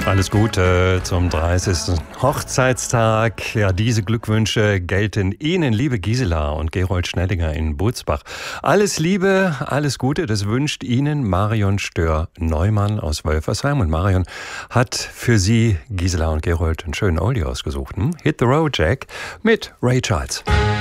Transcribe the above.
Alles Gute zum 30. Hochzeitstag. Ja, diese Glückwünsche gelten Ihnen, liebe Gisela und Gerold Schnellinger in Butzbach. Alles Liebe, alles Gute, das wünscht Ihnen Marion Stör-Neumann aus Wölfersheim. Und Marion hat für Sie, Gisela und Gerold, einen schönen Oldie ausgesucht. Hit the Road, Jack, mit Ray Charles.